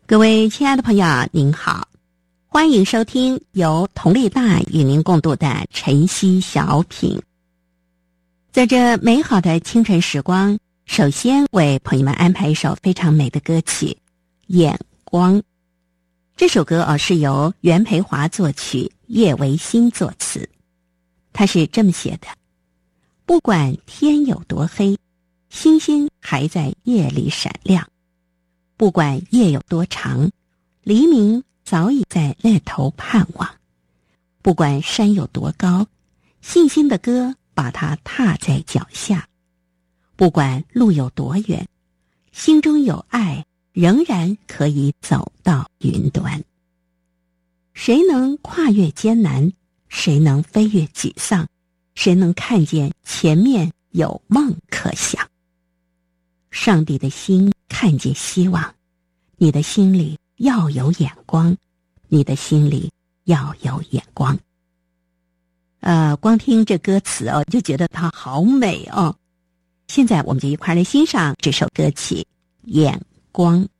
各位亲爱的朋友，您好，欢迎收听由佟丽大与您共度的晨曦小品。在这美好的清晨时光，首先为朋友们安排一首非常美的歌曲《眼光》。这首歌是由袁培华作曲，叶维新作词。他是这么写的：不管天有多黑，星星还在夜里闪亮；不管夜有多长，黎明早已在那头盼望；不管山有多高，信心的歌把它踏在脚下；不管路有多远，心中有爱，仍然可以走到云端。谁能跨越艰难？谁能飞越沮丧？谁能看见前面有梦可想？上帝的心看见希望，你的心里要有眼光，你的心里要有眼光。光听这歌词就觉得它好美哦。现在我们就一块来欣赏这首歌曲《眼光》。